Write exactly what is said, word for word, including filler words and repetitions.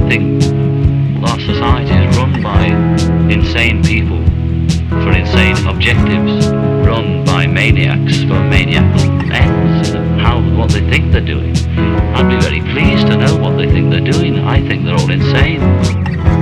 think our society is run by insane people for insane objectives, run by maniacs for maniacal ends. How, what they think they're doing. I'd be very pleased to know what they think they're doing. I think they're all insane.